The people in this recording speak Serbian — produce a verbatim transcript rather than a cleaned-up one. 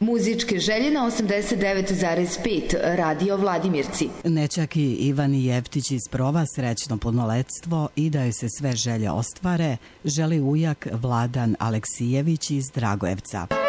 Muzičke želje na osamdeset devet zarez pet Radio Vladimirci. Nećaki Ivani Jeftić iz Prova srećno punoletstvo i da joj se sve želje ostvare, želi ujak Vladan Aleksijević iz Dragojevca.